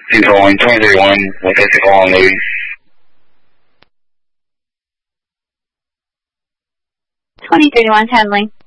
Controlling 2031 with exit call on Navy. 2031 handling.